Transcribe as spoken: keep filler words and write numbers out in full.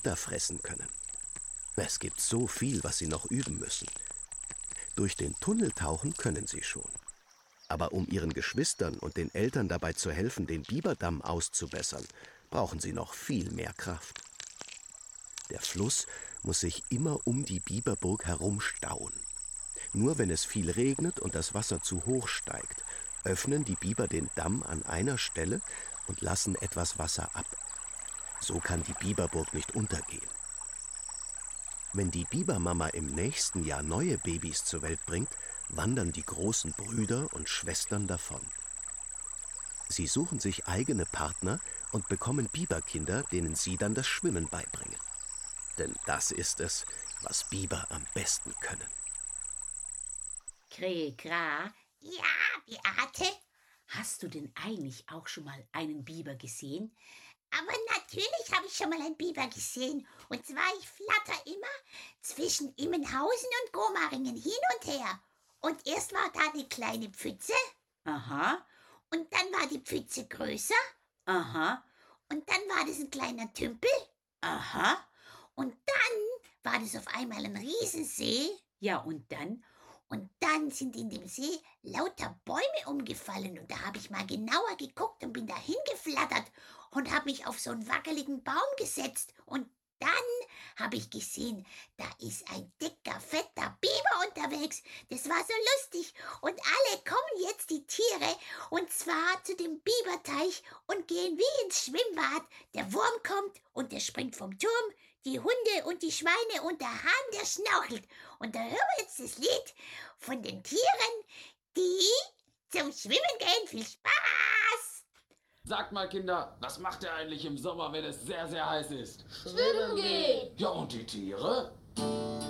Nektar fressen können. Es gibt so viel, was sie noch üben müssen. Durch den Tunnel tauchen können sie schon. Aber um ihren Geschwistern und den Eltern dabei zu helfen, den Biberdamm auszubessern, brauchen sie noch viel mehr Kraft. Der Fluss muss sich immer um die Biberburg herum stauen. Nur wenn es viel regnet und das Wasser zu hoch steigt, öffnen die Biber den Damm an einer Stelle und lassen etwas Wasser ab. So kann die Biberburg nicht untergehen. Wenn die Bibermama im nächsten Jahr neue Babys zur Welt bringt, wandern die großen Brüder und Schwestern davon. Sie suchen sich eigene Partner und bekommen Biberkinder, denen sie dann das Schwimmen beibringen. Denn das ist es, was Biber am besten können. Krähe, Kra, Ja, Beate, hast du denn eigentlich auch schon mal einen Biber gesehen? aber natürlich habe ich schon mal einen Biber gesehen. Und zwar, ich flatter immer zwischen Immenhausen und Gomaringen hin und her. Und erst war da eine kleine Pfütze Aha, und dann war die Pfütze größer aha, und dann war das ein kleiner Tümpel aha. und dann war das auf einmal ein Riesensee. Ja, und dann? Und dann sind in dem See lauter Bäume umgefallen und da habe ich mal genauer geguckt und bin da hingeflattert und habe mich auf so einen wackeligen Baum gesetzt. Und dann habe ich gesehen, da ist ein dicker, fetter Biber unterwegs. Das war so lustig. Und alle kommen jetzt, die Tiere, und zwar zu dem Biberteich und gehen wie ins Schwimmbad. Der Wurm kommt und der springt vom Turm, die Hunde und die Schweine und der Hahn, der schnorchelt. Und da hören wir jetzt das Lied von den Tieren, die zum Schwimmen gehen. Viel Spaß! Sagt mal, Kinder, was macht ihr eigentlich im Sommer, wenn es sehr, sehr heiß ist? Schwimmen gehen! Ja, und die Tiere?